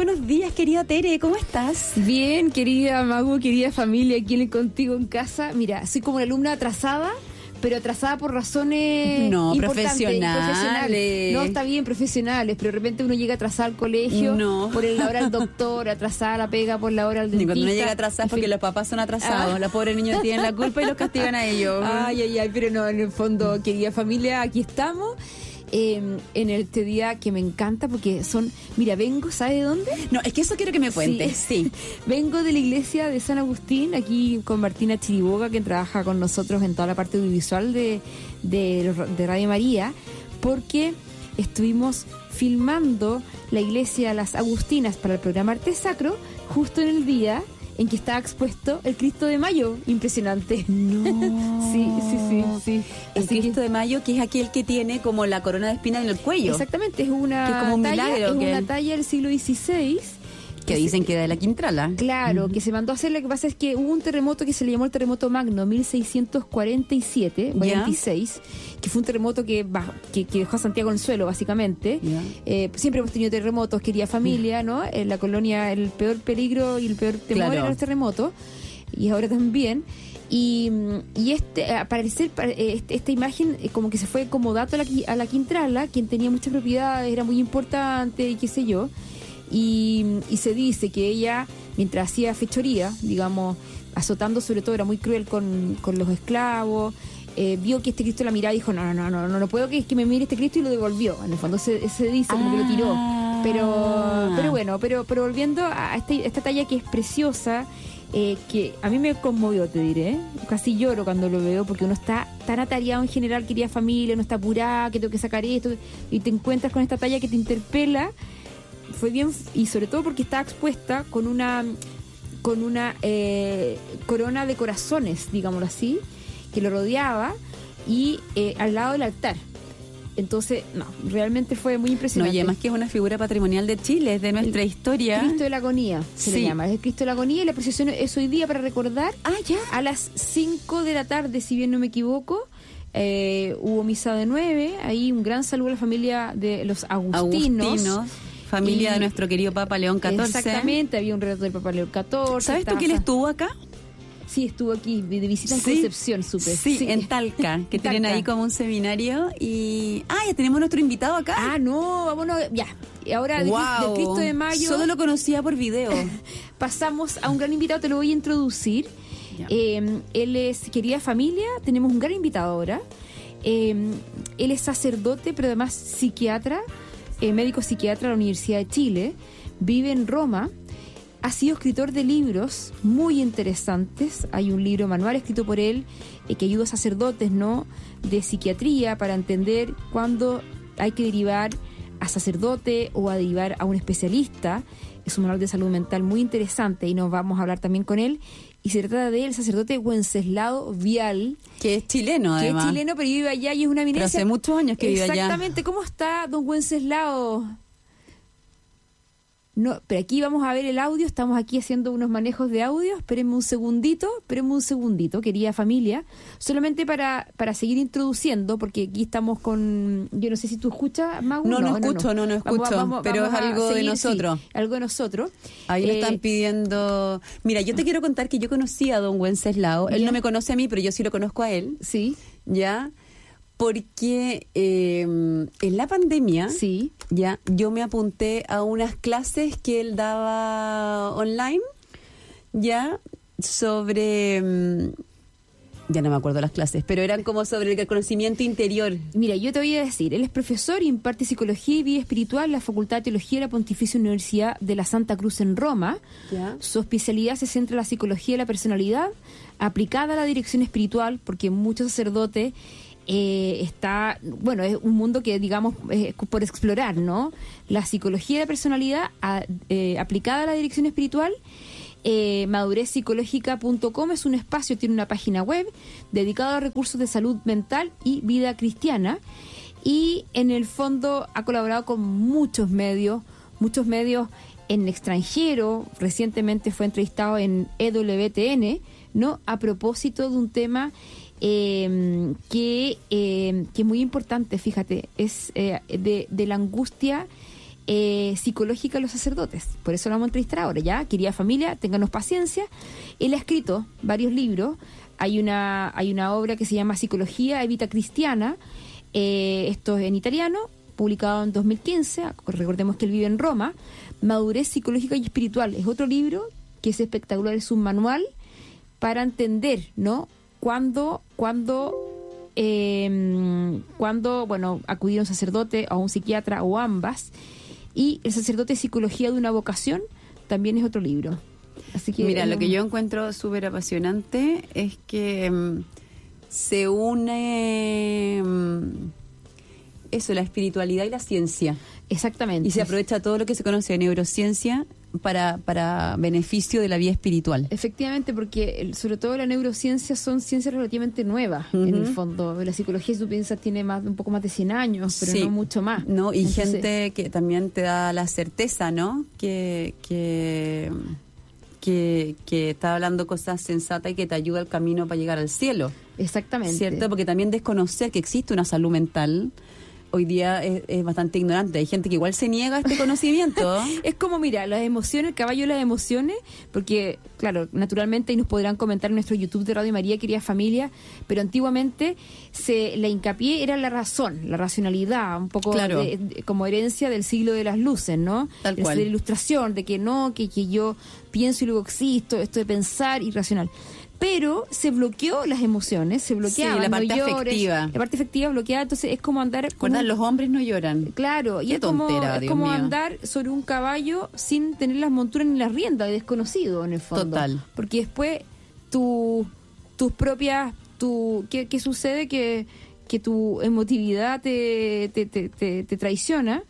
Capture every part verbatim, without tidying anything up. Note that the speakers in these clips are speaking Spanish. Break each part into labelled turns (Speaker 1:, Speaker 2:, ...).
Speaker 1: buenos días, querida Tere, ¿cómo estás?
Speaker 2: Bien, querida Magu, querida familia, aquí contigo en casa. Mira, soy como una alumna atrasada, pero atrasada por razones
Speaker 1: no,
Speaker 2: importantes,
Speaker 1: profesionales.
Speaker 2: profesionales. No, está bien, profesionales, pero de repente uno llega atrasada al colegio
Speaker 1: no.
Speaker 2: por la hora del doctor, atrasada la pega por la hora del dentista.
Speaker 1: Y cuando uno llega atrasada es porque los papás son atrasados, ah. los pobres niños tienen la culpa y los castigan a ellos.
Speaker 2: Ay, ay, ay, pero no, en el fondo, querida familia, aquí estamos. Eh, en este día que me encanta porque son, mira, vengo, ¿sabe de dónde?
Speaker 1: No, es que eso quiero que me cuentes, sí. sí.
Speaker 2: Vengo de la iglesia de San Agustín, aquí con Martina Chiriboga, que trabaja con nosotros en toda la parte audiovisual de, de, de Radio María, porque estuvimos filmando la iglesia Las Agustinas para el programa Arte Sacro, justo en el día en que estaba expuesto el Cristo de Mayo. Impresionante.
Speaker 1: No.
Speaker 2: Sí, sí, sí, sí.
Speaker 1: El
Speaker 2: Así
Speaker 1: Cristo
Speaker 2: que,
Speaker 1: de Mayo, que es aquel que tiene como la corona de espinas en el cuello.
Speaker 2: Exactamente, es una
Speaker 1: que es como un
Speaker 2: talla,
Speaker 1: milagro,
Speaker 2: es
Speaker 1: que
Speaker 2: una
Speaker 1: él...
Speaker 2: talla del siglo dieciséis.
Speaker 1: Que dicen que era de la Quintrala.
Speaker 2: Claro, uh-huh. que se mandó a hacer. Lo que pasa es que hubo un terremoto que se le llamó el terremoto Magno, mil seiscientos cuarenta y siete, cuarenta y seis, ¿Ya? que fue un terremoto que, que, que dejó a Santiago en el suelo, básicamente. Eh, siempre hemos tenido terremotos, querida familia, ¿no? En la colonia, el peor peligro y el peor temor claro. eran los terremotos, y ahora también. Y, y este, al parecer, este, esta imagen como que se fue como dato a la, a la Quintrala, quien tenía muchas propiedades, era muy importante y qué sé yo. Y, y se dice que ella, mientras hacía fechoría, digamos, azotando sobre todo, era muy cruel con, con los esclavos, eh, vio que este Cristo la miraba y dijo, no, no, no, no, no, no puedo que, que me mire este Cristo, y lo devolvió. En el fondo se, se dice como ah. que lo tiró. Pero, pero bueno, pero, pero volviendo a este, esta talla que es preciosa, eh, que a mí me conmovió, te diré. Casi lloro cuando lo veo, porque uno está tan atareado en general, querida familia, uno está apurada, que tengo que sacar esto, y te encuentras con esta talla que te interpela. Fue bien, y sobre todo porque estaba expuesta con una con una eh, corona de corazones, digámoslo así, que lo rodeaba, y eh, al lado del altar. Entonces, no, realmente fue muy impresionante.
Speaker 1: No, y además que es una figura patrimonial de Chile, es de nuestra
Speaker 2: el
Speaker 1: historia.
Speaker 2: Cristo de la Agonía se
Speaker 1: sí.
Speaker 2: le llama, es el Cristo de la Agonía, y la procesión es hoy día para recordar.
Speaker 1: Ah, ya.
Speaker 2: A las cinco de la tarde, si bien no me equivoco. Eh, hubo misa de nueve, ahí un gran saludo a la familia de los agustinos.
Speaker 1: Agustinos. Familia y, de nuestro querido Papa León catorce.
Speaker 2: Exactamente, había un relato del Papa León catorce.
Speaker 1: ¿Sabes tú que él estuvo acá?
Speaker 2: Sí, estuvo aquí, de visita en
Speaker 1: sí,
Speaker 2: Concepción, supe.
Speaker 1: Sí, sí, en Talca, que tienen ahí como un seminario. Y ah, ya tenemos nuestro invitado acá.
Speaker 2: Ah, no, vámonos, ya. Y ahora
Speaker 1: wow.
Speaker 2: del, del Cristo de Mayo.
Speaker 1: Solo lo conocía por video.
Speaker 2: Pasamos a un gran invitado, te lo voy a introducir. Eh, él es, querida familia, tenemos un gran invitado ahora. Eh, él es sacerdote, pero además psiquiatra. Eh, médico psiquiatra de la Universidad de Chile, vive en Roma, ha sido escritor de libros muy interesantes. Hay un libro manual escrito por él eh, que ayuda a sacerdotes, ¿no?, de psiquiatría para entender cuándo hay que derivar a sacerdote o a derivar a un especialista. Es un manual de salud mental muy interesante y nos vamos a hablar también con él. Y se trata del sacerdote Wenceslao Vial.
Speaker 1: Que es chileno, además.
Speaker 2: Que es chileno, pero vive allá y es una eminencia.
Speaker 1: Pero hace muchos años que vive allá.
Speaker 2: Exactamente. ¿Cómo está don Wenceslao? No, pero aquí vamos a ver el audio. Estamos aquí haciendo unos manejos de audio. Espérenme un segundito, espérenme un segundito, querida familia. Solamente para, para seguir introduciendo, porque aquí estamos con... Yo no sé si tú escuchas, Magu.
Speaker 1: No, no, no escucho, no, no, no escucho. Vamos, vamos, pero vamos es algo seguir, de nosotros.
Speaker 2: Sí, algo de nosotros.
Speaker 1: Ahí eh, le están pidiendo... Mira, yo te quiero contar que yo conocí a don Wenceslao. Él ¿ya? No me conoce a mí, pero yo sí lo conozco a él.
Speaker 2: Sí.
Speaker 1: ¿Ya? Porque eh, en la pandemia,
Speaker 2: sí.
Speaker 1: ya, yo me apunté a unas clases que él daba online, ya, sobre, ya no me acuerdo las clases, pero eran como sobre el conocimiento interior.
Speaker 2: Mira, yo te voy a decir, él es profesor y imparte psicología y vida espiritual en la Facultad de Teología de la Pontificia Universidad de la Santa Cruz en Roma.
Speaker 1: ¿Ya?
Speaker 2: Su especialidad se centra en la psicología de la personalidad, aplicada a la dirección espiritual, porque muchos sacerdotes Eh, está, bueno, es un mundo que digamos es por explorar, ¿no? La psicología de la personalidad a, eh, aplicada a la dirección espiritual. eh, madurez psicológica punto com es un espacio, tiene una página web dedicada a recursos de salud mental y vida cristiana, y en el fondo ha colaborado con muchos medios, muchos medios en extranjero. Recientemente fue entrevistado en E W T N, ¿no?, a propósito de un tema Eh, que, eh, que es muy importante, fíjate, es eh, de, de la angustia eh, psicológica de los sacerdotes. Por eso lo vamos a entrevistar ahora, ¿ya? Querida familia, ténganos paciencia. Él ha escrito varios libros. Hay una, hay una obra que se llama Psicología e Vita Cristiana. Eh, esto es en italiano, publicado en dos mil quince. Recordemos que él vive en Roma. Madurez psicológica y espiritual. Es otro libro que es espectacular. Es un manual para entender, ¿no? Cuándo, cuándo, eh, cuándo, bueno, acudir a un sacerdote o a un psiquiatra o ambas. Y El sacerdote psicología de una vocación también es otro libro. Así que
Speaker 1: mira,
Speaker 2: eh,
Speaker 1: lo que yo encuentro súper apasionante es que um, se une um, eso, la espiritualidad y la ciencia.
Speaker 2: Exactamente.
Speaker 1: Y se aprovecha todo lo que se conoce de neurociencia para, para beneficio de la vida espiritual.
Speaker 2: Efectivamente, porque el, sobre todo la neurociencia son ciencias relativamente nuevas, uh-huh. en el fondo. La psicología, si tú piensas, tiene más, un poco más de cien años, pero sí. no mucho más.
Speaker 1: No, y
Speaker 2: Entonces,
Speaker 1: gente que también te da la certeza, ¿no? Que, que, que, que está hablando cosas sensatas y que te ayuda al camino para llegar al cielo.
Speaker 2: Exactamente.
Speaker 1: ¿Cierto? Porque también desconocer que existe una salud mental hoy día es, es bastante ignorante. Hay gente que igual se niega a este conocimiento.
Speaker 2: Es como, mira, las emociones, el caballo de las emociones, porque, claro, naturalmente, y nos podrán comentar en nuestro YouTube de Radio María, querida familia, pero antiguamente se la hincapié era la razón, la racionalidad, un poco
Speaker 1: claro.
Speaker 2: de, de, como herencia del siglo de las luces, ¿no?
Speaker 1: Tal cual.
Speaker 2: De la ilustración, de que no, que, que yo pienso y luego existo, esto de pensar irracional. Pero se bloqueó las emociones, se bloqueaban,
Speaker 1: sí, la parte
Speaker 2: no llores,
Speaker 1: afectiva.
Speaker 2: La parte afectiva bloqueada, entonces es como andar...
Speaker 1: ¿Recuerdan? Los hombres no lloran.
Speaker 2: Claro, y
Speaker 1: Qué
Speaker 2: es como,
Speaker 1: tontera,
Speaker 2: es
Speaker 1: Dios
Speaker 2: como
Speaker 1: mío.
Speaker 2: andar sobre un caballo sin tener las monturas ni las riendas, de desconocido en el fondo.
Speaker 1: Total.
Speaker 2: Porque después tu, tus propias... Tu, ¿qué, ¿Qué sucede? Que, que tu emotividad te, te, te, te, te traiciona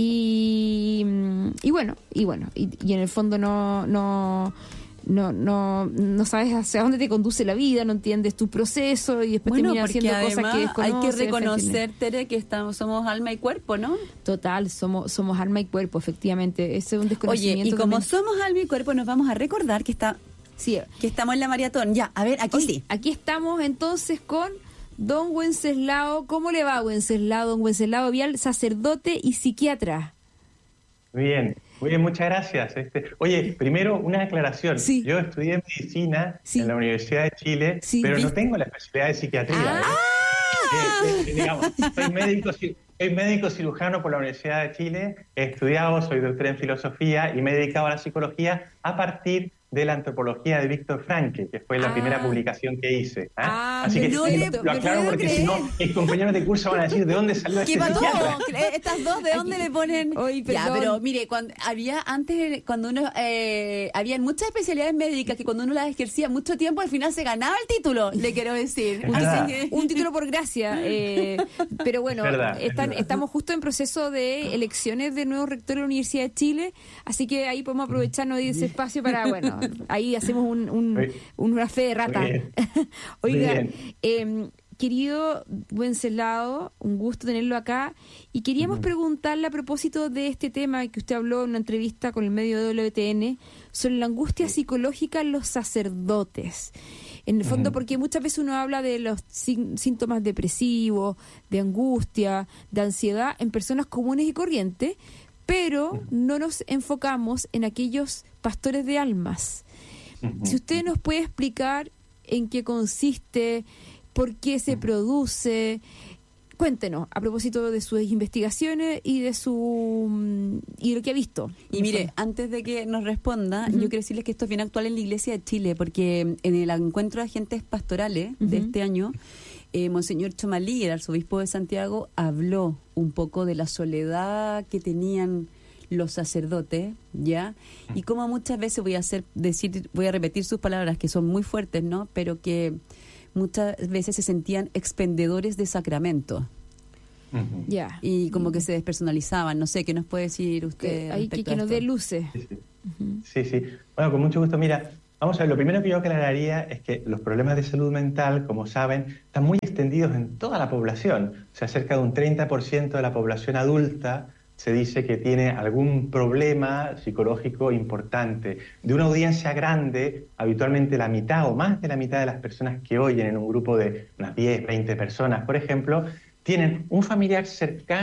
Speaker 2: y, y bueno, y bueno, y, y en el fondo no... no No, no, no sabes hacia dónde te conduce la vida, no entiendes tu proceso y después
Speaker 1: bueno,
Speaker 2: terminas haciendo cosas que desconoces.
Speaker 1: Hay que reconocer, Tere, que estamos, somos alma y cuerpo, ¿no?
Speaker 2: Total, somos somos alma y cuerpo, efectivamente. Ese es un desconocimiento.
Speaker 1: Oye, y como
Speaker 2: también.
Speaker 1: somos alma y cuerpo, nos vamos a recordar que está
Speaker 2: sí.
Speaker 1: que estamos en la maratón. Ya, a ver, aquí
Speaker 2: Oye,
Speaker 1: sí.
Speaker 2: Aquí estamos entonces con don Wenceslao. ¿Cómo le va, Wenceslao? Don Wenceslao Vial, sacerdote y psiquiatra.
Speaker 3: Muy bien. Muy bien, muchas gracias. Este, oye, primero una aclaración.
Speaker 2: Sí.
Speaker 3: Yo estudié medicina
Speaker 2: sí.
Speaker 3: en la Universidad de Chile,
Speaker 2: sí,
Speaker 3: pero
Speaker 2: ¿viste?
Speaker 3: no tengo la especialidad de psiquiatría.
Speaker 2: ¡Ah!
Speaker 3: ¿eh? Eh, eh, digamos, soy médico, soy médico cirujano por la Universidad de Chile, he estudiado, soy doctor en filosofía y me he dedicado a la psicología a partir de la antropología de Víctor Frankl, que fue la
Speaker 2: ah.
Speaker 3: primera publicación que hice. ¿eh?
Speaker 2: Ah,
Speaker 3: Así que
Speaker 2: no
Speaker 3: sí,
Speaker 2: le,
Speaker 3: lo, lo aclaro porque
Speaker 1: creer.
Speaker 3: si no, mis compañeros de curso van a decir de dónde salió este
Speaker 1: ¿Qué pasó?
Speaker 3: psiquiatra.
Speaker 1: Estas dos, ¿de dónde le ponen?
Speaker 2: Oye,
Speaker 1: ya, pero mire, cuando había antes, cuando uno, eh, habían muchas especialidades médicas que cuando uno las ejercía mucho tiempo, al final se ganaba el título, le quiero decir.
Speaker 3: Es verdad.
Speaker 2: Un título por gracia. Eh, pero bueno,
Speaker 3: Es verdad, es
Speaker 2: están,
Speaker 3: verdad.
Speaker 2: estamos justo en proceso de elecciones de nuevo rector de la Universidad de Chile, así que ahí podemos aprovecharnos de ese espacio para, bueno, ahí hacemos un, un, una fe de rata. Oiga, eh, querido Wenceslao, un gusto tenerlo acá. Y queríamos uh-huh. preguntarle a propósito de este tema que usted habló en una entrevista con el medio de W T N sobre la angustia psicológica en los sacerdotes. En el fondo, uh-huh. porque muchas veces uno habla de los síntomas depresivos, de angustia, de ansiedad en personas comunes y corrientes, pero no nos enfocamos en aquellos pastores de almas. Uh-huh. Si usted nos puede explicar en qué consiste, por qué se produce, cuéntenos a propósito de sus investigaciones y de su y de lo que ha visto.
Speaker 1: Y mire, antes de que nos responda, uh-huh. yo quiero decirles que esto es bien actual en la Iglesia de Chile, porque en el encuentro de agentes pastorales uh-huh. de este año, eh, Monseñor Chomalí, el arzobispo de Santiago, habló un poco de la soledad que tenían los sacerdotes, ¿ya? Y como muchas veces voy a hacer decir voy a repetir sus palabras que son muy fuertes, ¿no? Pero que muchas veces se sentían expendedores de sacramentos.
Speaker 2: Uh-huh. Ya.
Speaker 1: Y como que se despersonalizaban, no sé, ¿qué nos puede decir usted?
Speaker 2: Hay que, que nos dé luces.
Speaker 3: Sí sí. Uh-huh. sí, sí. Bueno, con mucho gusto. Mira, vamos a ver, lo primero que yo aclararía es que los problemas de salud mental, como saben, están muy extendidos en toda la población. O sea, cerca de un treinta por ciento de la población adulta se dice que tiene algún problema psicológico importante. De una audiencia grande, habitualmente la mitad o más de la mitad de las personas que oyen en un grupo de unas diez, veinte personas, por ejemplo, tienen un familiar cercano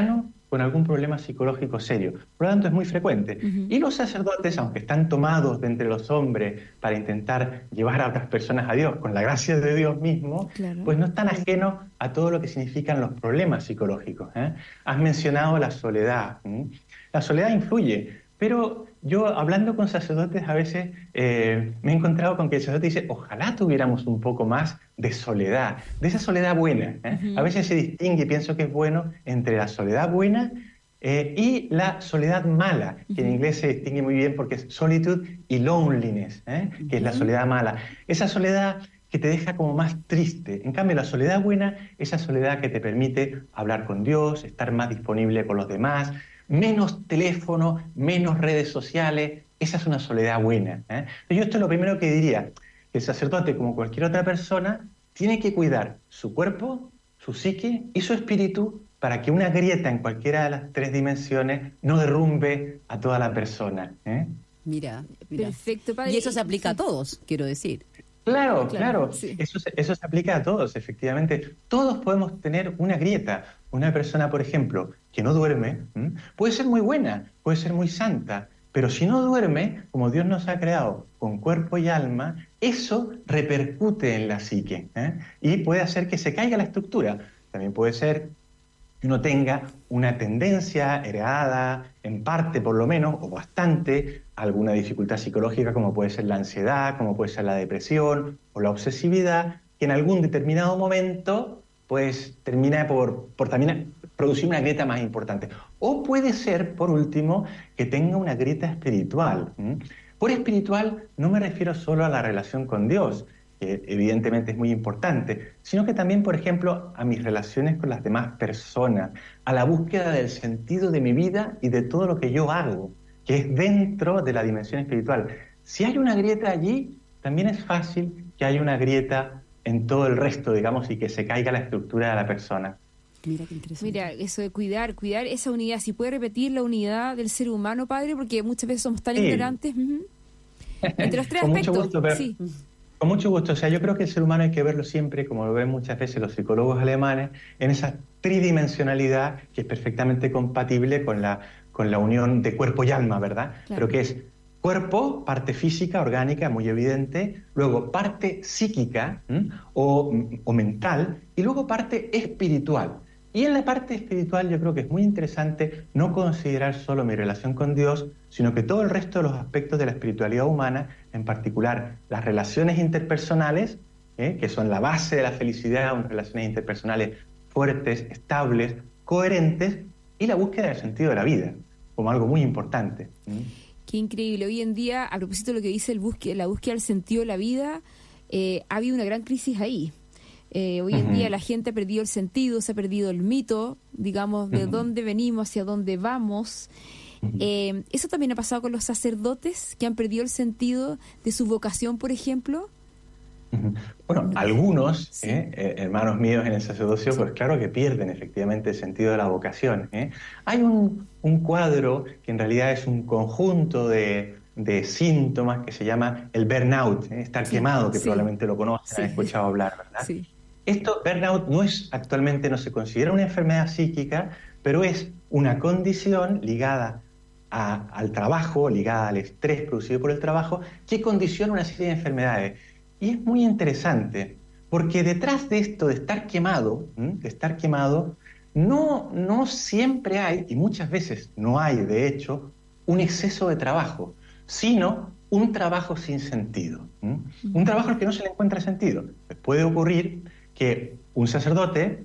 Speaker 3: con algún problema psicológico serio. Por lo tanto, es muy frecuente. Uh-huh. Y los sacerdotes, aunque están tomados de entre los hombres para intentar llevar a otras personas a Dios, con la gracia de Dios mismo, claro, pues no están ajenos a todo lo que significan los problemas psicológicos, ¿eh? Has mencionado la soledad. ¿eh? La soledad influye, pero yo, hablando con sacerdotes, a veces eh, me he encontrado con que el sacerdote dice, ojalá tuviéramos un poco más de soledad, de esa soledad buena. ¿eh? Uh-huh. A veces se distingue, y pienso que es bueno, entre la soledad buena eh, y la soledad mala, que uh-huh. en inglés se distingue muy bien porque es solitude y loneliness, ¿eh? uh-huh. que es la soledad mala. Esa soledad que te deja como más triste. En cambio, la soledad buena, esa soledad que te permite hablar con Dios, estar más disponible con los demás, menos teléfono, menos redes sociales, esa es una soledad buena. ¿eh? Yo esto es lo primero que diría, que el sacerdote, como cualquier otra persona, tiene que cuidar su cuerpo, su psique y su espíritu para que una grieta en cualquiera de las tres dimensiones no derrumbe a toda la persona. ¿eh?
Speaker 1: Mira, mira.
Speaker 2: Perfecto, padre.
Speaker 1: Y eso se aplica a todos, quiero decir.
Speaker 3: Claro, claro, claro. Sí. Eso, eso se aplica a todos, efectivamente. Todos podemos tener una grieta. Una persona, por ejemplo, que no duerme, ¿m? puede ser muy buena, puede ser muy santa, pero si no duerme, como Dios nos ha creado con cuerpo y alma, eso repercute en la psique, ¿eh? y puede hacer que se caiga la estructura. También puede ser que uno tenga una tendencia heredada, en parte por lo menos, o bastante, alguna dificultad psicológica como puede ser la ansiedad, como puede ser la depresión o la obsesividad, que en algún determinado momento pues termina por, por también producir una grieta más importante. O puede ser, por último, que tenga una grieta espiritual. ¿Mm? Por espiritual no me refiero solo a la relación con Dios, que evidentemente es muy importante, sino que también, por ejemplo, a mis relaciones con las demás personas, a la búsqueda del sentido de mi vida y de todo lo que yo hago, que es dentro de la dimensión espiritual. Si hay una grieta allí, también es fácil que haya una grieta en todo el resto, digamos, y que se caiga la estructura de la persona.
Speaker 2: Mira qué interesante. Mira, eso de cuidar, cuidar esa unidad. Si puede repetir la unidad del ser humano, padre, porque muchas veces somos tan sí. ignorantes. Uh-huh. Entre los tres
Speaker 3: con
Speaker 2: aspectos.
Speaker 3: Mucho gusto, pero, sí. Con mucho gusto. O sea, yo creo que el ser humano hay que verlo siempre, como lo ven muchas veces los psicólogos alemanes, en esa tridimensionalidad que es perfectamente compatible con la, con la unión de cuerpo y alma, ¿verdad? Claro. Pero que es cuerpo, parte física, orgánica, muy evidente, luego parte psíquica o, o mental, y luego parte espiritual. Y en la parte espiritual yo creo que es muy interesante no considerar solo mi relación con Dios, sino que todo el resto de los aspectos de la espiritualidad humana, en particular las relaciones interpersonales, ¿eh? que son la base de la felicidad, unas relaciones interpersonales fuertes, estables, coherentes, y la búsqueda del sentido de la vida, como algo muy importante. ¿Mm?
Speaker 2: Qué increíble. Hoy en día, a propósito de lo que dice el busque, la búsqueda del sentido de la vida, eh, ha habido una gran crisis ahí. Eh, hoy uh-huh. en día la gente ha perdido el sentido, se ha perdido el mito, digamos, de uh-huh. dónde venimos, hacia dónde vamos. Uh-huh. Eh, ¿Eso también ha pasado con los sacerdotes, que han perdido el sentido de su vocación, por ejemplo?
Speaker 3: Uh-huh. Bueno, no. algunos, sí. eh, eh, hermanos míos en el sacerdocio, sí. pues claro que pierden efectivamente el sentido de la vocación. ¿eh? Hay un, un cuadro que en realidad es un conjunto de, de síntomas que se llama el burnout, ¿eh? estar sí. quemado, que sí. probablemente lo conocen, sí. han escuchado hablar, ¿verdad? Sí. Esto, burnout, no es actualmente no se considera una enfermedad psíquica, pero es una condición ligada a, al trabajo, ligada al estrés producido por el trabajo, que condiciona una serie de enfermedades. Y es muy interesante, porque detrás de esto de estar quemado, de estar quemado, no, no siempre hay, y muchas veces no hay, de hecho, un exceso de trabajo, sino un trabajo sin sentido. Un trabajo al que no se le encuentra sentido. Puede ocurrir que un sacerdote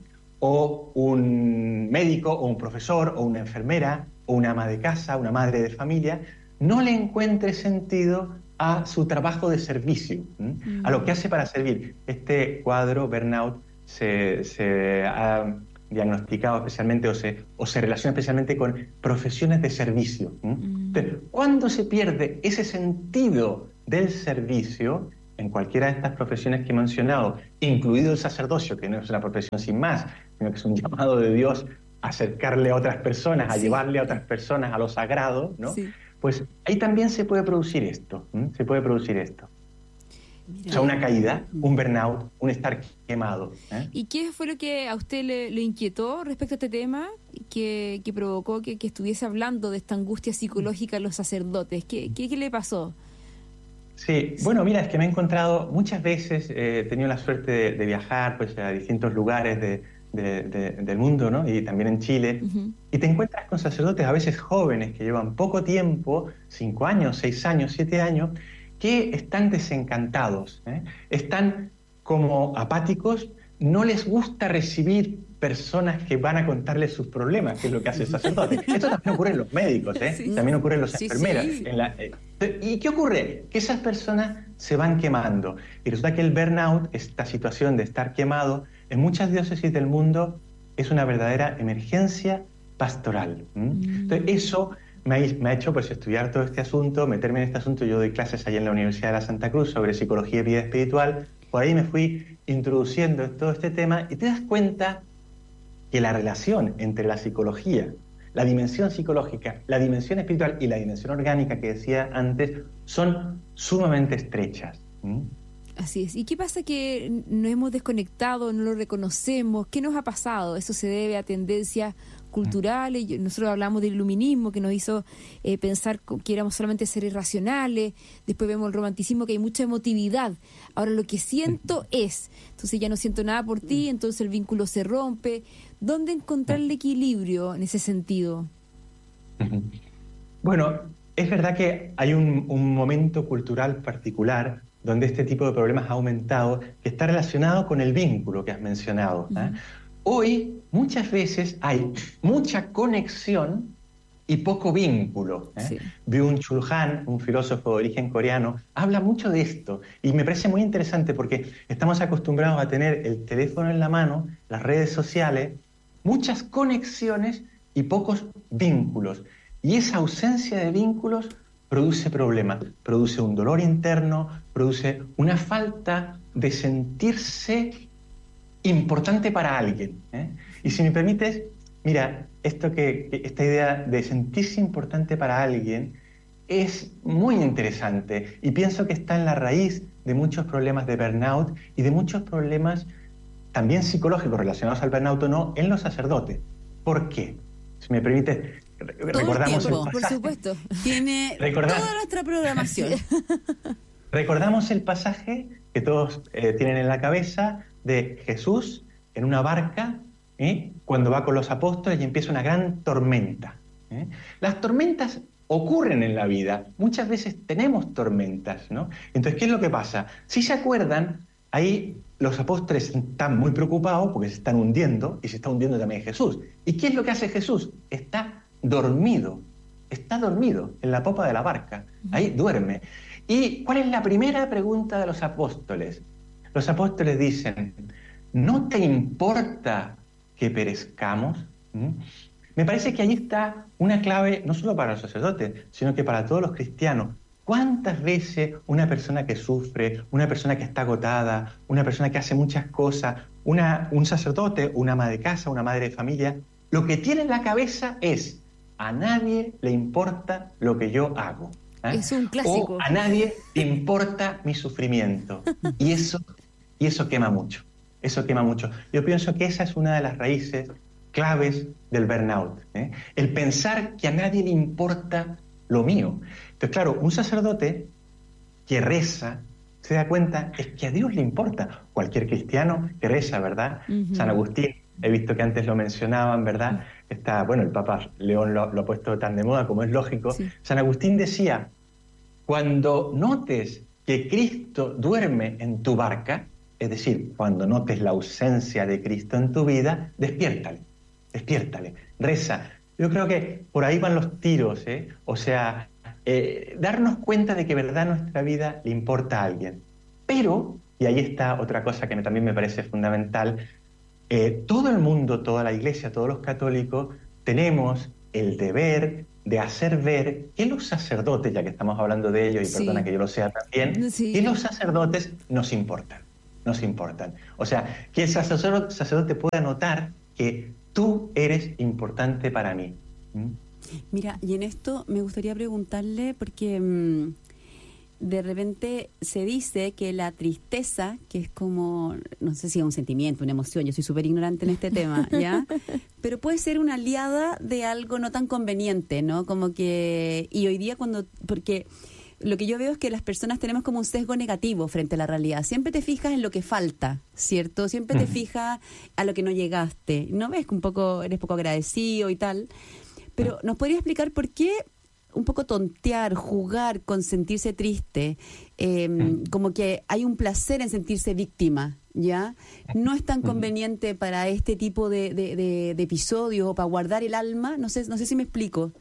Speaker 3: o un médico o un profesor o una enfermera o una ama de casa, una madre de familia, no le encuentre sentido a su trabajo de servicio, ¿m? a lo que hace para servir. Este cuadro, burnout, se, se ha diagnosticado especialmente o se, o se relaciona especialmente con profesiones de servicio. Entonces, cuando se pierde ese sentido del servicio, en cualquiera de estas profesiones que he mencionado, incluido el sacerdocio, que no es una profesión sin más, sino que es un llamado de Dios a acercarle a otras personas, a sí. llevarle a otras personas a lo sagrado, ¿no? Sí. Pues ahí también se puede producir esto, ¿m? se puede producir esto. Mira. O sea, una caída, un burnout, un estar quemado. ¿eh?
Speaker 2: ¿Y qué fue lo que a usted le, le inquietó respecto a este tema que, que provocó que, que estuviese hablando de esta angustia psicológica en los sacerdotes? ¿Qué, qué, qué le pasó?
Speaker 3: Sí, bueno, mira, es que me he encontrado muchas veces, eh, he tenido la suerte de, de viajar pues, a distintos lugares de, de, de, del mundo, ¿no? Y también en Chile, uh-huh. y te encuentras con sacerdotes a veces jóvenes que llevan poco tiempo, cinco años, seis años, siete años, que están desencantados, ¿eh? Están como apáticos, no les gusta recibir personas que van a contarles sus problemas, que es lo que hace el sacerdote. Esto también ocurre en los médicos, ¿eh? Sí. También ocurre en las sí, enfermeras. Sí. En la, eh, ¿Y qué ocurre? Que esas personas se van quemando. Y resulta que el burnout, esta situación de estar quemado, en muchas diócesis del mundo es una verdadera emergencia pastoral. ¿Mm? Mm. Entonces, eso me ha, me ha hecho pues, estudiar todo este asunto, meterme en este asunto. Yo doy clases allí en la Universidad de la Santa Cruz sobre psicología y vida espiritual. Por ahí me fui introduciendo en todo este tema y te das cuenta que la relación entre la psicología, la dimensión psicológica, la dimensión espiritual y la dimensión orgánica que decía antes son sumamente estrechas. ¿Mm?
Speaker 2: Así es. ¿Y qué pasa que nos hemos desconectado, no lo reconocemos? ¿Qué nos ha pasado? ¿Eso se debe a tendencias culturales? Nosotros hablamos del iluminismo que nos hizo eh, pensar que éramos solamente seres racionales. Después vemos el romanticismo, que hay mucha emotividad. Ahora lo que siento es, entonces ya no siento nada por ti, entonces el vínculo se rompe. ¿Dónde encontrar el equilibrio en ese sentido?
Speaker 3: Bueno, es verdad que hay un, un momento cultural particular donde este tipo de problemas ha aumentado, que está relacionado con el vínculo que has mencionado. ¿eh? Uh-huh. Hoy, muchas veces, hay mucha conexión y poco vínculo. ¿eh? Sí. Byung-Chul Han, un filósofo de origen coreano, habla mucho de esto, y me parece muy interesante porque estamos acostumbrados a tener el teléfono en la mano, las redes sociales, muchas conexiones y pocos vínculos. Y esa ausencia de vínculos produce problemas, produce un dolor interno, produce una falta de sentirse importante para alguien. ¿eh? Y si me permites, mira, esto que, que, esta idea de sentirse importante para alguien es muy interesante y pienso que está en la raíz de muchos problemas de burnout y de muchos problemas también psicológicos relacionados al burnout o no en los sacerdotes. ¿Por qué? Si me permites, recordamos
Speaker 1: el,
Speaker 3: el pasaje.
Speaker 1: Por supuesto, tiene Recordad... toda nuestra programación.
Speaker 3: Recordamos el pasaje que todos eh, tienen en la cabeza de Jesús en una barca ¿eh? cuando va con los apóstoles y empieza una gran tormenta. ¿eh? Las tormentas ocurren en la vida. Muchas veces tenemos tormentas, ¿no? Entonces, ¿qué es lo que pasa? Si se acuerdan, ahí los apóstoles están muy preocupados porque se están hundiendo y se está hundiendo también Jesús. ¿Y qué es lo que hace Jesús? Está dormido, está dormido en la popa de la barca, ahí duerme. ¿Y cuál es la primera pregunta de los apóstoles? Los apóstoles dicen, ¿no te importa que perezcamos? ¿Mm? Me parece que allí está una clave no solo para los sacerdotes, sino que para todos los cristianos. ¿Cuántas veces una persona que sufre, una persona que está agotada, una persona que hace muchas cosas, una, un sacerdote, una ama de casa, una madre de familia, lo que tiene en la cabeza es, a nadie le importa lo que yo hago? ¿eh?
Speaker 2: Es un clásico.
Speaker 3: O a nadie le importa mi sufrimiento. Y eso, y eso quema mucho. Eso quema mucho. Yo pienso que esa es una de las raíces claves del burnout. ¿eh? El pensar que a nadie le importa lo mío. Entonces, claro, un sacerdote que reza se da cuenta es que a Dios le importa. Cualquier cristiano que reza, ¿verdad? Uh-huh. San Agustín, he visto que antes lo mencionaban, ¿verdad? Uh-huh. Está, bueno, el Papa León lo, lo ha puesto tan de moda como es lógico. Sí. San Agustín decía, cuando notes que Cristo duerme en tu barca, es decir, cuando notes la ausencia de Cristo en tu vida, despiértale, despiértale, reza. Yo creo que por ahí van los tiros, ¿eh? O sea, eh, darnos cuenta de que verdad nuestra vida le importa a alguien. Pero, y ahí está otra cosa que también me parece fundamental, eh, todo el mundo, toda la Iglesia, todos los católicos, tenemos el deber de hacer ver que los sacerdotes, ya que estamos hablando de ello, y sí. perdona que yo lo sea también, sí. que los sacerdotes nos importan, nos importan. O sea, que el sacerdote, sacerdote pueda notar que tú eres importante para mí. ¿Mm?
Speaker 1: Mira, y en esto me gustaría preguntarle, porque mmm, de repente se dice que la tristeza, que es como, no sé si es un sentimiento, una emoción, yo soy súper ignorante en este tema, ¿ya? Pero puede ser una aliada de algo no tan conveniente, ¿no? Como que, y hoy día cuando, porque lo que yo veo es que las personas tenemos como un sesgo negativo frente a la realidad. Siempre te fijas en lo que falta, ¿cierto? Siempre te fijas a lo que no llegaste. ¿No ves que un poco eres poco agradecido y tal? Pero ¿nos podría explicar por qué un poco tontear, jugar con sentirse triste, eh, como que hay un placer en sentirse víctima, ¿ya? No es tan conveniente para este tipo de, de, de, de episodios o para guardar el alma. No sé, no sé si me explico.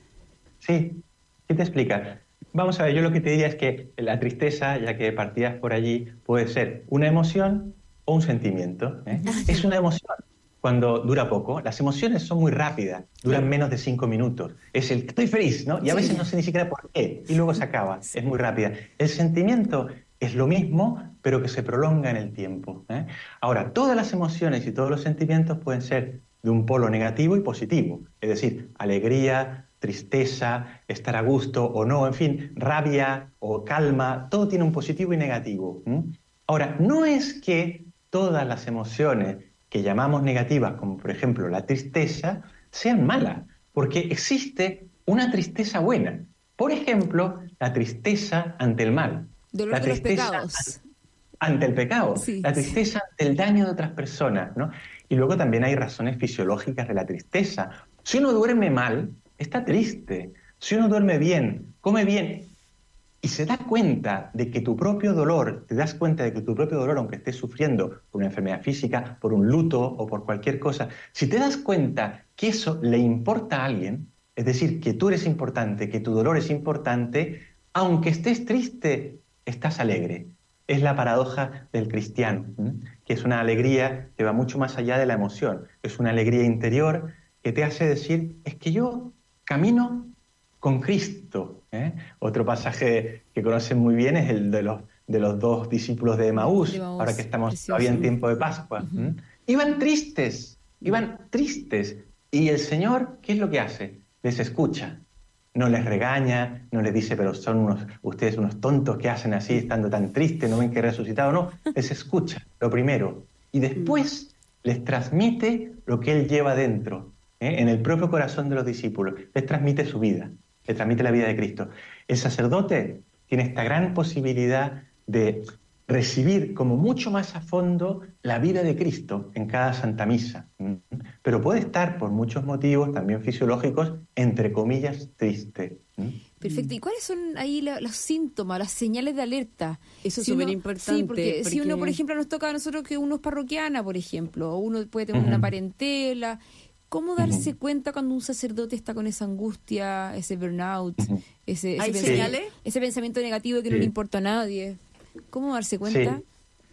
Speaker 3: Sí, sí te explica. Vamos a ver, yo lo que te diría es que la tristeza, ya que partías por allí, puede ser una emoción o un sentimiento, ¿eh? Es una emoción cuando dura poco. Las emociones son muy rápidas, duran menos de cinco minutos. Es el estoy feliz, ¿no? Y a veces no sé ni siquiera por qué, y luego se acaba, es muy rápida. El sentimiento es lo mismo, pero que se prolonga en el tiempo, ¿eh? Ahora, todas las emociones y todos los sentimientos pueden ser de un polo negativo y positivo, es decir, alegría, tristeza, estar a gusto o no, en fin, rabia o calma, todo tiene un positivo y negativo. ¿Mm? Ahora, no es que todas las emociones que llamamos negativas, como por ejemplo la tristeza, sean malas, porque existe una tristeza buena. Por ejemplo, la tristeza ante el mal.
Speaker 2: Dolor
Speaker 3: la
Speaker 2: de los
Speaker 3: tristeza
Speaker 2: pecados.
Speaker 3: Ante el pecado,
Speaker 2: Sí.
Speaker 3: La tristeza ante el daño de otras personas, ¿no? Y luego también hay razones fisiológicas de la tristeza. Si uno duerme mal, está triste. Si uno duerme bien, come bien y se da cuenta de que tu propio dolor, te das cuenta de que tu propio dolor, aunque estés sufriendo por una enfermedad física, por un luto o por cualquier cosa, si te das cuenta que eso le importa a alguien, es decir, que tú eres importante, que tu dolor es importante, aunque estés triste, estás alegre. Es la paradoja del cristiano, ¿eh? Que es una alegría que va mucho más allá de la emoción. Es una alegría interior que te hace decir, es que yo camino con Cristo, ¿eh? Otro pasaje que conocen muy bien es el de los, de los dos discípulos de Emaús, de Emaús, ahora que estamos precioso. Todavía en tiempo de Pascua. Uh-huh. ¿eh? Iban tristes, iban tristes. Y el Señor, ¿qué es lo que hace? Les escucha. No les regaña, no les dice, pero son unos, ustedes unos tontos que hacen así, estando tan tristes, no ven que he resucitado. No, les escucha, lo primero. Y después les transmite lo que Él lleva dentro, ¿eh? En el propio corazón de los discípulos. Les transmite su vida, les transmite la vida de Cristo. El sacerdote tiene esta gran posibilidad de recibir como mucho más a fondo la vida de Cristo en cada Santa Misa. Pero puede estar, por muchos motivos, también fisiológicos, entre comillas, triste.
Speaker 2: Perfecto. ¿Y cuáles son ahí la, los síntomas, las señales de alerta?
Speaker 1: Eso es
Speaker 2: si
Speaker 1: súper importante.
Speaker 2: Sí, porque,
Speaker 1: porque
Speaker 2: si uno, por ejemplo, nos toca a nosotros que uno es parroquiana, por ejemplo, o uno puede tener uh-huh. una parentela, ¿cómo darse uh-huh. cuenta cuando un sacerdote está con esa angustia, ese burnout, uh-huh. ese, ese,
Speaker 1: ¿Hay
Speaker 2: pens-
Speaker 1: señales?
Speaker 2: ese pensamiento negativo que sí. no le importa a nadie? ¿Cómo darse cuenta?
Speaker 3: Sí.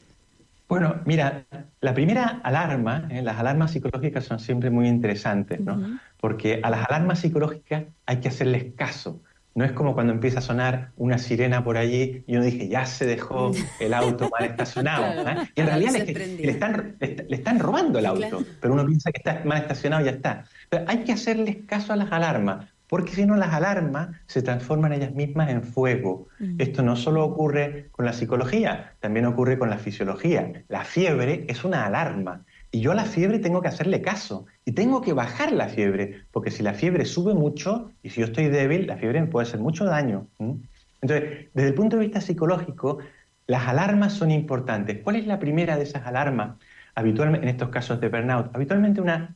Speaker 3: Bueno, mira, la primera alarma, ¿eh? Las alarmas psicológicas son siempre muy interesantes, ¿no? Uh-huh. Porque a las alarmas psicológicas hay que hacerles caso. No es como cuando empieza a sonar una sirena por allí y uno dice, ya se dejó el auto mal estacionado. Claro, ¿eh? Y en realidad le, le, están, le, le están robando el auto, claro. Pero uno piensa que está mal estacionado y ya está. Pero hay que hacerles caso a las alarmas, porque si no las alarmas se transforman ellas mismas en fuego. Mm. Esto no solo ocurre con la psicología, también ocurre con la fisiología. La fiebre es una alarma y yo a la fiebre tengo que hacerle caso y tengo que bajar la fiebre, porque si la fiebre sube mucho y si yo estoy débil, la fiebre me puede hacer mucho daño. ¿Mm? Entonces, desde el punto de vista psicológico, las alarmas son importantes. ¿Cuál es la primera de esas alarmas? Habitualmente, en estos casos de burnout, habitualmente una...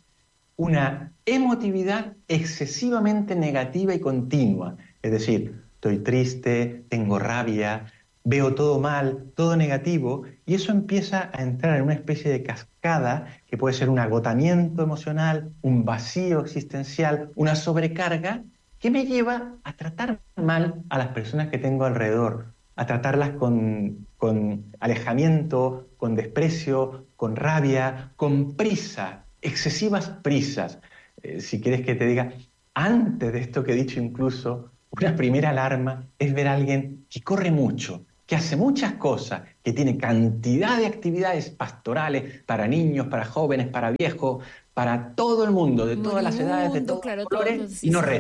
Speaker 3: una emotividad excesivamente negativa y continua. Es decir, estoy triste, tengo rabia, veo todo mal, todo negativo, y eso empieza a entrar en una especie de cascada que puede ser un agotamiento emocional, un vacío existencial, una sobrecarga, que me lleva a tratar mal a las personas que tengo alrededor, a tratarlas con, con alejamiento, con desprecio, con rabia, con prisa, excesivas prisas. Eh, si quieres que te diga, antes de esto que he dicho incluso, una primera alarma es ver a alguien que corre mucho, que hace muchas cosas, que tiene cantidad de actividades pastorales para niños, para jóvenes, para viejos, para todo el mundo, de todas las edades, de todos
Speaker 2: claro,
Speaker 3: los colores,
Speaker 2: todo, sí,
Speaker 3: y no
Speaker 2: sí.
Speaker 3: reza.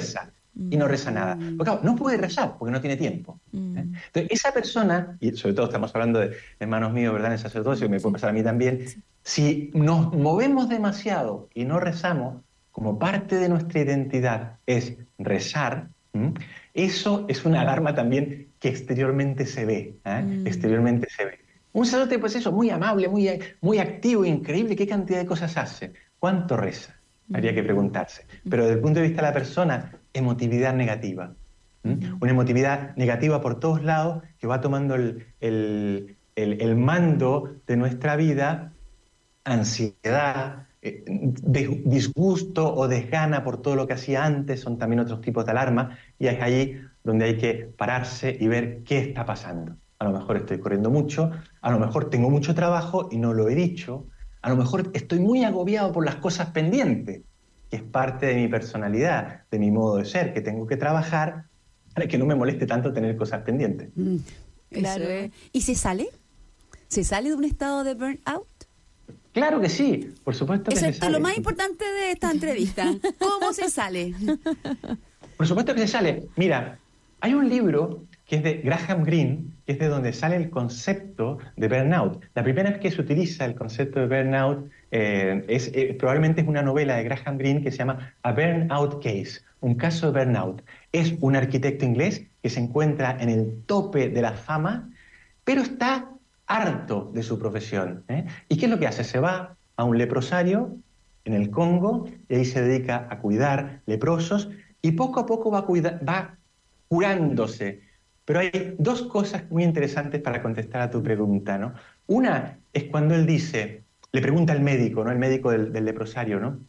Speaker 3: y no reza nada. Porque claro, no puede rezar porque no tiene tiempo.
Speaker 2: Mm.
Speaker 3: ¿eh? Entonces, esa persona, y sobre todo estamos hablando de hermanos míos, ¿verdad?, en el sacerdocio, que me puede pasar a mí también,
Speaker 2: Sí.
Speaker 3: si nos movemos demasiado y no rezamos, como parte de nuestra identidad es rezar, ¿m? Eso es una alarma también que exteriormente se ve, ¿eh?
Speaker 2: Mm.
Speaker 3: Exteriormente se ve. Un sacerdote, pues eso, muy amable, muy, muy activo, increíble, ¿qué cantidad de cosas hace? ¿Cuánto reza? Habría que preguntarse. Pero desde el punto de vista de la persona, emotividad negativa. ¿Mm? Una emotividad negativa por todos lados que va tomando el, el, el, el mando de nuestra vida, ansiedad, eh, disgusto o desgana por todo lo que hacía antes, son también otros tipos de alarmas, y es allí donde hay que pararse y ver qué está pasando. A lo mejor estoy corriendo mucho, a lo mejor tengo mucho trabajo y no lo he dicho, a lo mejor estoy muy agobiado por las cosas pendientes, que es parte de mi personalidad, de mi modo de ser, que tengo que trabajar para que no me moleste tanto tener cosas pendientes.
Speaker 1: Mm,
Speaker 2: Claro.
Speaker 1: eso es. ¿Y se sale? ¿Se sale de un estado de burnout?
Speaker 3: Claro que sí, por supuesto que
Speaker 1: Eso
Speaker 3: se
Speaker 1: es
Speaker 3: sale.
Speaker 1: lo más importante de esta entrevista. ¿Cómo se sale?
Speaker 3: Por supuesto que se sale. Mira, hay un libro que es de Graham Greene, que es de donde sale el concepto de burnout. La primera vez que se utiliza el concepto de burnout eh, es, eh, probablemente es una novela de Graham Greene que se llama A Burnout Case, un caso de burnout. Es un arquitecto inglés que se encuentra en el tope de la fama, pero está harto de su profesión, ¿eh? ¿Y qué es lo que hace? Se va a un leprosario en el Congo y ahí se dedica a cuidar leprosos y poco a poco va, cuida va curándose. Pero hay dos cosas muy interesantes para contestar a tu pregunta, ¿no? Una es cuando él dice, le pregunta al médico, ¿no? El médico del, del leprosario, ¿no?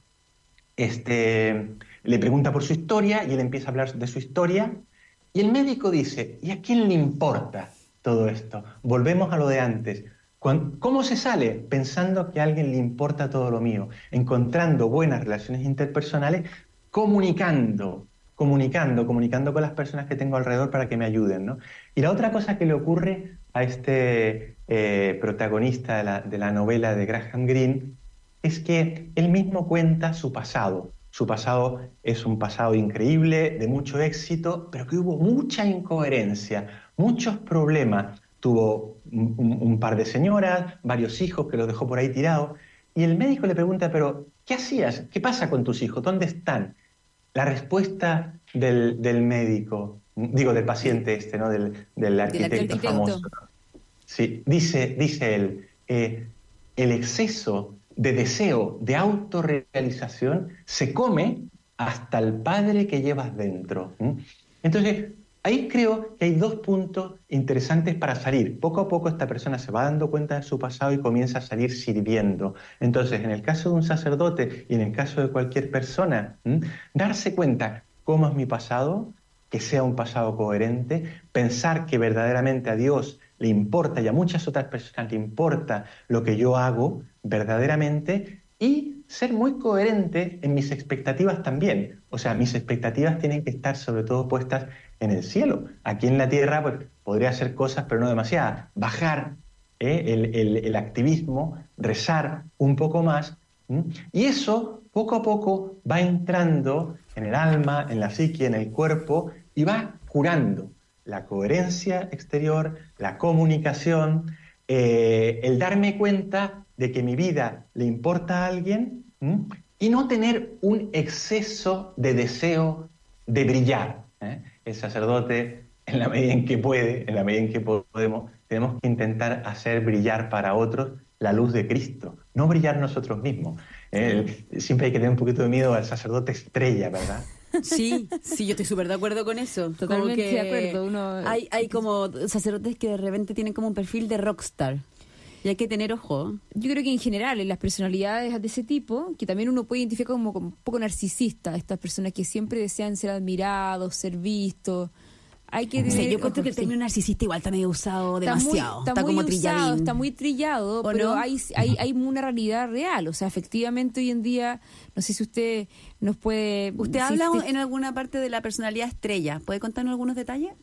Speaker 3: Este, le pregunta por su historia y él empieza a hablar de su historia y el médico dice, ¿y a quién le importa todo esto? Volvemos a lo de antes. ¿Cómo se sale? Pensando que a alguien le importa todo lo mío, encontrando buenas relaciones interpersonales, comunicando, comunicando, comunicando con las personas que tengo alrededor para que me ayuden, ¿no? Y la otra cosa que le ocurre a este eh, protagonista de la, de la novela de Graham Greene es que él mismo cuenta su pasado. Su pasado es un pasado increíble, de mucho éxito, pero que hubo mucha incoherencia, muchos problemas. Tuvo un, un, un par de señoras, varios hijos que los dejó por ahí tirados. Y el médico le pregunta, pero ¿qué hacías? ¿Qué pasa con tus hijos? ¿Dónde están? La respuesta del, del médico, digo del paciente este, ¿no? Del, del arquitecto,
Speaker 2: arquitecto.
Speaker 3: famoso. Sí, dice, dice él, eh, el exceso de deseo de autorrealización se come hasta el padre que llevas dentro. ¿Mm? Entonces, ahí creo que hay dos puntos interesantes para salir. Poco a poco esta persona se va dando cuenta de su pasado y comienza a salir sirviendo. Entonces, en el caso de un sacerdote y en el caso de cualquier persona, ¿m? darse cuenta cómo es mi pasado, que sea un pasado coherente, pensar que verdaderamente a Dios le importa y a muchas otras personas le importa lo que yo hago verdaderamente y ser muy coherente en mis expectativas también. O sea, mis expectativas tienen que estar sobre todo puestas en el cielo. Aquí en la tierra pues, podría hacer cosas, pero no demasiadas. Bajar ¿eh? el, el, el activismo, rezar un poco más. ¿m? Y eso, poco a poco, va entrando en el alma, en la psique, en el cuerpo, y va curando la coherencia exterior, la comunicación, eh, el darme cuenta de que mi vida le importa a alguien ¿m? y no tener un exceso de deseo de brillar. ¿eh? El sacerdote, en la medida en que puede, en la medida en que podemos, tenemos que intentar hacer brillar para otros la luz de Cristo, no brillar nosotros mismos. ¿eh? Siempre hay que tener un poquito de miedo al sacerdote estrella, ¿verdad?
Speaker 1: Sí, sí, yo estoy súper de acuerdo con eso.
Speaker 2: Totalmente
Speaker 1: Como que
Speaker 2: de acuerdo. Uno...
Speaker 1: Hay, hay como sacerdotes que de repente tienen como un perfil de rockstar. Y hay que tener ojo.
Speaker 2: Yo creo que en general, en las personalidades de ese tipo, que también uno puede identificar como, como un poco narcisista, estas personas que siempre desean ser admirados, ser vistos. Hay que tener,
Speaker 1: Sí, yo creo que el
Speaker 2: sí.
Speaker 1: término narcisista igual está medio usado
Speaker 2: Está
Speaker 1: demasiado.
Speaker 2: Muy, está,
Speaker 1: está
Speaker 2: muy
Speaker 1: como
Speaker 2: usado,
Speaker 1: trilladín.
Speaker 2: está muy trillado, pero
Speaker 1: no?
Speaker 2: hay, hay, hay una realidad real. O sea, efectivamente hoy en día, no sé si usted nos puede...
Speaker 1: ¿Usted
Speaker 2: si
Speaker 1: habla
Speaker 2: usted...
Speaker 1: en alguna parte de la personalidad estrella? ¿Puede contarnos algunos detalles?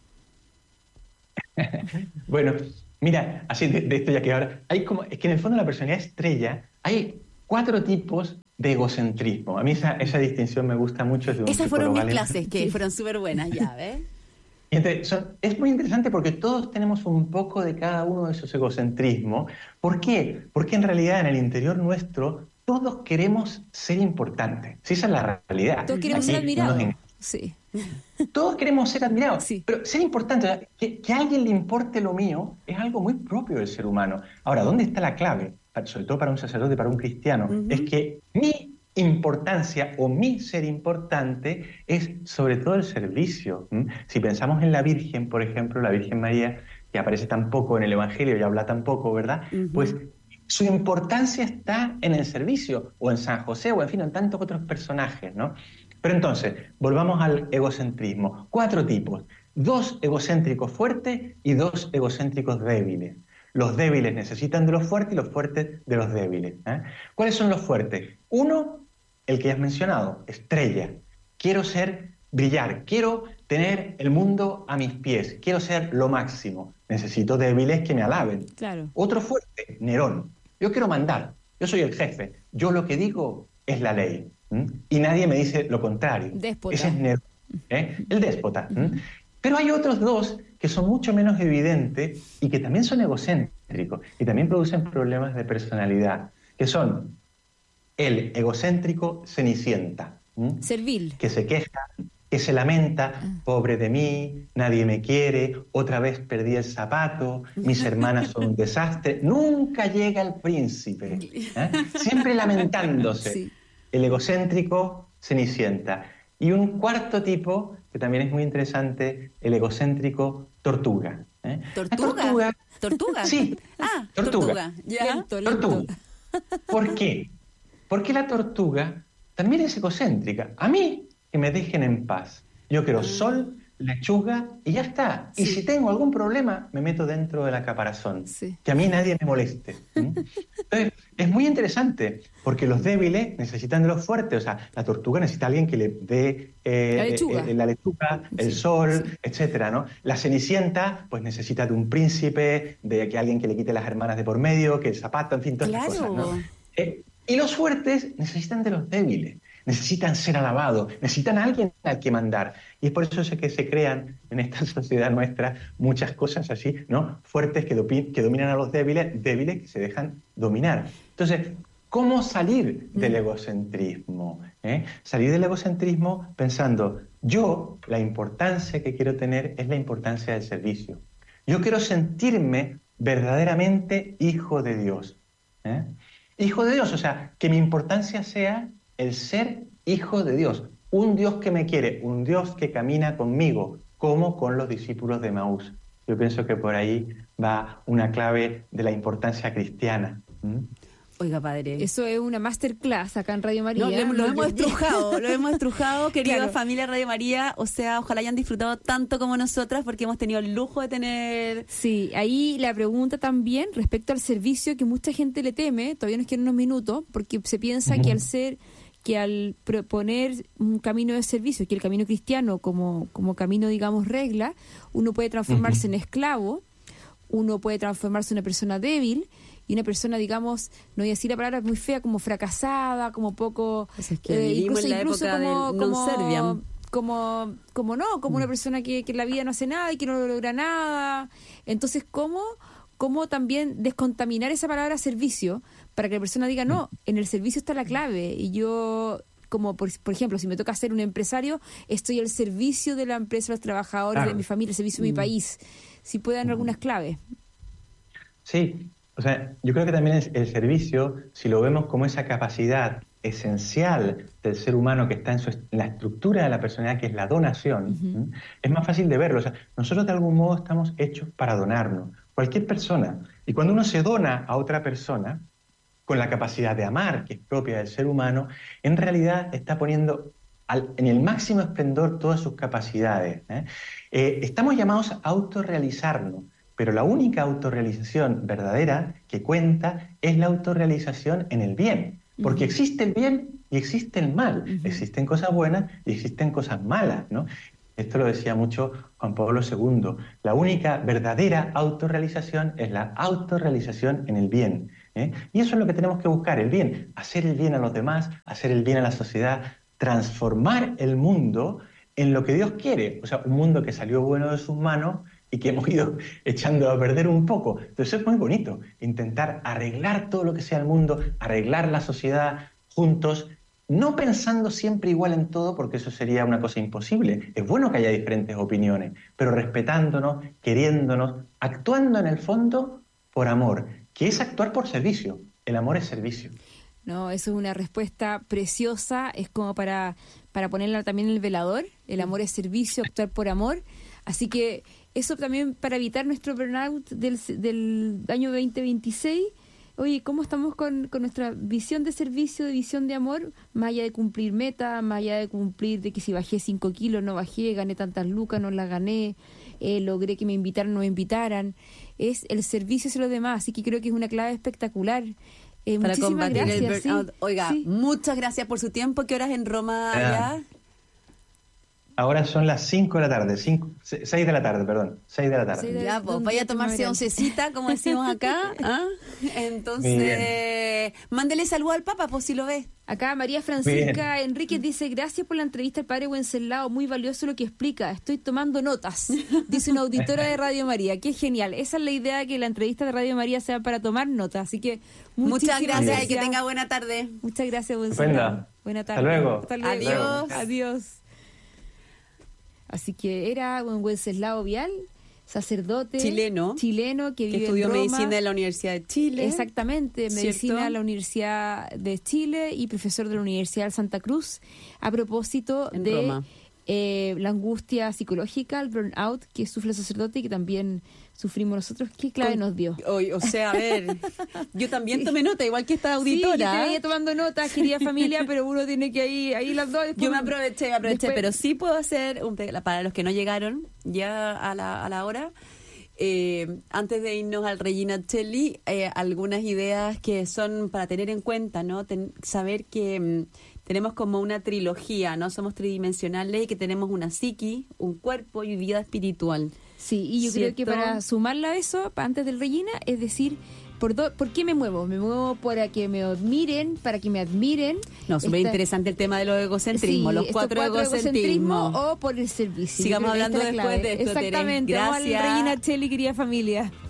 Speaker 3: Bueno, mira, así de, de esto ya que ahora, hay como, es que en el fondo la personalidad estrella, hay cuatro tipos de egocentrismo. A mí esa, esa distinción me gusta mucho. De un
Speaker 1: Esas fueron mis
Speaker 3: alemán.
Speaker 1: clases, que fueron súper buenas, ya, ¿ves?
Speaker 3: Y entonces, son, es muy interesante porque todos tenemos un poco de cada uno de esos egocentrismos. ¿Por qué? Porque en realidad en el interior nuestro todos queremos ser importantes. Sí, esa es la realidad.
Speaker 2: Todos queremos
Speaker 3: Aquí
Speaker 2: ser admirados.
Speaker 3: nos en-
Speaker 2: Sí.
Speaker 3: Todos queremos ser admirados,
Speaker 2: Sí.
Speaker 3: pero ser importante, o sea, que, que a alguien le importe lo mío, es algo muy propio del ser humano. Ahora, ¿dónde está la clave? Pa- Sobre todo para un sacerdote, para un cristiano,
Speaker 1: Ujú.
Speaker 3: es que mi importancia o mi ser importante es sobre todo el servicio. ¿m? Si pensamos en la Virgen, por ejemplo, la Virgen María, que aparece tan poco en el Evangelio y habla tan poco, ¿verdad?
Speaker 1: Ujú.
Speaker 3: Pues su importancia está en el servicio, o en San José, o en fin, en tantos otros personajes, ¿no? Pero entonces, volvamos al egocentrismo. Cuatro tipos. Dos egocéntricos fuertes y dos egocéntricos débiles. Los débiles necesitan de los fuertes y los fuertes de los débiles. ¿eh? ¿Cuáles son los fuertes? Uno, el que ya has mencionado, estrella. Quiero ser, brillar, quiero tener el mundo a mis pies, quiero ser lo máximo. Necesito débiles que me alaben.
Speaker 2: Claro.
Speaker 3: Otro fuerte, Nerón. Yo quiero mandar, yo soy el jefe, yo lo que digo es la ley. ¿m? Y nadie me dice lo contrario.
Speaker 2: Déspota.
Speaker 3: Ese es Nerón, ¿eh? el déspota. ¿m? Pero hay otros dos que son mucho menos evidentes y que también son egocéntricos y también producen problemas de personalidad, que son el egocéntrico cenicienta, ¿m?
Speaker 2: Servil.
Speaker 3: que se queja, que se lamenta, pobre de mí, nadie me quiere, otra vez perdí el zapato, mis hermanas son un desastre. Nunca llega el príncipe, ¿eh? siempre lamentándose.
Speaker 2: Sí.
Speaker 3: El egocéntrico cenicienta. Y un cuarto tipo, que también es muy interesante, el egocéntrico tortuga. ¿eh? La
Speaker 1: ¿Tortuga?
Speaker 3: tortuga.
Speaker 1: ¿Tortuga?
Speaker 3: Sí,
Speaker 1: Ah,
Speaker 3: tortuga.
Speaker 1: tortuga. Ya.
Speaker 2: Lento, lento.
Speaker 3: Tortuga. ¿Por qué? Porque la tortuga también es egocéntrica. A mí, que me dejen en paz. Yo quiero sol, lechuga y ya está. Y
Speaker 1: Sí.
Speaker 3: si tengo algún problema, me meto dentro de la caparazón.
Speaker 2: Sí.
Speaker 3: Que a mí nadie me moleste. ¿m? Entonces, es muy interesante, porque los débiles necesitan de los fuertes. O sea, la tortuga necesita a alguien que le dé eh,
Speaker 2: La lechuga.
Speaker 3: eh, la lechuga, el
Speaker 2: Sí,
Speaker 3: sol,
Speaker 2: sí.
Speaker 3: etcétera, ¿no? La cenicienta, pues necesita de un príncipe, de que alguien que le quite las hermanas de por medio, que el zapato, en fin, todas estas
Speaker 1: Claro.
Speaker 3: cosas, ¿no? Eh, y los fuertes necesitan de los débiles, necesitan ser alabados, necesitan a alguien al que mandar. Y es por eso es que se crean en esta sociedad nuestra muchas cosas así, ¿no? Fuertes que, dopi- que dominan a los débiles, débiles que se dejan dominar. Entonces, ¿cómo salir del egocentrismo? ¿eh? Salir del egocentrismo pensando, yo, la importancia que quiero tener es la importancia del servicio. Yo quiero sentirme verdaderamente hijo de Dios. ¿eh? Hijo de Dios, o sea, que mi importancia sea el ser hijo de Dios, un Dios que me quiere, un Dios que camina conmigo, como con los discípulos de Maús. Yo pienso que por ahí va una clave de la importancia cristiana. ¿Mm?
Speaker 1: Oiga, padre.
Speaker 2: Eso es una masterclass acá en Radio María.
Speaker 1: No, lo, lo
Speaker 2: ¿no?
Speaker 1: hemos estrujado, lo hemos estrujado, querida
Speaker 2: Claro.
Speaker 1: familia Radio María. O sea, ojalá hayan disfrutado tanto como nosotras, porque hemos tenido el lujo de tener...
Speaker 2: Sí, ahí la pregunta también respecto al servicio que mucha gente le teme, todavía nos quedan unos minutos, porque se piensa
Speaker 3: Ujú.
Speaker 2: que al ser, que al proponer un camino de servicio, que el camino cristiano como, como camino, digamos, regla, uno puede transformarse
Speaker 3: Ujú.
Speaker 2: en esclavo, uno puede transformarse en una persona débil, y una persona, digamos, no voy a decir la palabra muy fea, como fracasada, como poco...
Speaker 1: Pues es que vivimos en la época del non serviam.
Speaker 2: como, como no, como
Speaker 3: Mm.
Speaker 2: una persona que, que en la vida no hace nada y que no logra nada. Entonces, ¿cómo, cómo también descontaminar esa palabra servicio para que la persona diga, no, en el servicio está la clave? Y yo, como por, por ejemplo, si me toca ser un empresario, estoy al servicio de la empresa, de los trabajadores,
Speaker 3: Claro.
Speaker 2: de mi familia, al servicio de mi país. Si pueden dar algunas claves.
Speaker 3: Sí, o sea, yo creo que también es el servicio, si lo vemos como esa capacidad esencial del ser humano que está en, su, en la estructura de la personalidad, que es la donación,
Speaker 2: Ujú.
Speaker 3: ¿m? es más fácil de verlo. O sea, nosotros de algún modo estamos hechos para donarnos, cualquier persona. Y cuando uno se dona a otra persona, con la capacidad de amar, que es propia del ser humano, en realidad está poniendo al, en el máximo esplendor todas sus capacidades. ¿eh? Eh, estamos llamados a autorrealizarnos, pero la única autorrealización verdadera que cuenta es la autorrealización en el bien, porque
Speaker 2: Ujú.
Speaker 3: existe el bien y existe el mal,
Speaker 2: Ujú.
Speaker 3: existen cosas buenas y existen cosas malas, ¿no? Esto lo decía mucho Juan Pablo segundo. La única verdadera autorrealización es la autorrealización en el bien, ¿eh? Y eso es lo que tenemos que buscar, el bien, hacer el bien a los demás, hacer el bien a la sociedad, transformar el mundo en lo que Dios quiere, o sea, un mundo que salió bueno de sus manos y que hemos ido echando a perder un poco. Entonces es muy bonito, intentar arreglar todo lo que sea el mundo, arreglar la sociedad juntos, no pensando siempre igual en todo, porque eso sería una cosa imposible. Es bueno que haya diferentes opiniones, pero respetándonos, queriéndonos, actuando en el fondo por amor, que es actuar por servicio. El amor es servicio.
Speaker 2: No, eso es una respuesta preciosa, es como para, para ponerla también en el velador. El amor es servicio, actuar por amor. Así que eso también para evitar nuestro burnout del, del año veinte veintiséis. Oye, ¿cómo estamos con, con nuestra visión de servicio, de visión de amor? Más allá de cumplir metas, más allá de cumplir de que si bajé cinco kilos, no bajé, gané tantas lucas, no las gané, eh, logré que me invitaran, no me invitaran. Es el servicio hacia los demás, así que creo que es una clave espectacular. Eh,
Speaker 1: Para
Speaker 2: muchísimas
Speaker 1: combatir
Speaker 2: gracias.
Speaker 1: el burnout.
Speaker 2: Sí,
Speaker 1: Oiga,
Speaker 2: sí.
Speaker 1: muchas gracias por su tiempo. ¿Qué horas en Roma allá?
Speaker 3: Ahora son las cinco de la tarde, seis de la tarde, perdón, seis de la tarde.
Speaker 2: Seis de-
Speaker 1: Ya, pues
Speaker 2: un
Speaker 1: vaya
Speaker 2: día
Speaker 1: a tomarse
Speaker 2: primaveral.
Speaker 1: oncecita, como decimos acá. ¿Ah?
Speaker 3: Muy
Speaker 1: Entonces, mándele saludo al Papa, pues si lo ves.
Speaker 2: Acá María Francisca Enríquez dice, gracias por la entrevista al padre Wenceslao, muy valioso lo que explica, estoy tomando notas, dice una auditora de Radio María, qué genial, esa es la idea, que la entrevista de Radio María sea para tomar notas, así que
Speaker 1: Muchas
Speaker 2: muchísimas
Speaker 1: gracias y que tenga buena tarde.
Speaker 2: Muchas gracias, Wenceslao.
Speaker 3: Estupenda.
Speaker 2: Buena tarde.
Speaker 3: Hasta luego.
Speaker 2: Hasta luego.
Speaker 1: Adiós.
Speaker 2: Adiós. Así que era un Wenceslao Vial, sacerdote
Speaker 1: Chileno.
Speaker 2: chileno que,
Speaker 1: Que
Speaker 2: vive
Speaker 1: estudió
Speaker 2: en Roma.
Speaker 1: medicina en la Universidad de Chile.
Speaker 2: Exactamente, medicina
Speaker 1: ¿Cierto?
Speaker 2: de la Universidad de Chile y profesor de la Universidad de Santa Cruz, a propósito
Speaker 1: En
Speaker 2: de
Speaker 1: Roma.
Speaker 2: eh, la angustia psicológica, el burnout que sufre el sacerdote y que también sufrimos nosotros. ¿Qué clave
Speaker 1: Con-
Speaker 2: nos dio?
Speaker 1: Oy, o sea, a ver, yo también tomé nota, igual que esta
Speaker 2: Sí, yo te
Speaker 1: auditora.
Speaker 2: venía tomando notas, querida familia, pero uno tiene que ahí, ahí las dos. después-
Speaker 1: Yo me aproveché, me aproveché,
Speaker 2: después-
Speaker 1: pero sí puedo hacer, un, pe- para los que no llegaron ya a la, a la hora, eh, antes de irnos al Regina Celli, eh, algunas ideas que son para tener en cuenta, ¿no? Ten- saber que mm, tenemos como una trilogía, ¿no? Somos tridimensionales y que tenemos una psiqui, un cuerpo y vida espiritual.
Speaker 2: Sí, y yo creo que
Speaker 1: ¿Cierto?
Speaker 2: para sumarla a eso, pa- antes del Regina, es decir, ¿por, do- ¿por qué me muevo? Me muevo para que me admiren, para que me admiren.
Speaker 1: No, súper
Speaker 2: Esta-
Speaker 1: interesante el tema de los egocentrismos,
Speaker 2: Sí,
Speaker 1: los
Speaker 2: estos
Speaker 1: cuatro, egocentrismos.
Speaker 2: o por el servicio.
Speaker 1: Sigamos
Speaker 2: Yo creo que
Speaker 1: hablando
Speaker 2: esta es la
Speaker 1: después
Speaker 2: clave.
Speaker 1: de esto, Tere.
Speaker 2: Exactamente. Vamos al
Speaker 1: Gracias.
Speaker 2: Regina Celli, querida familia.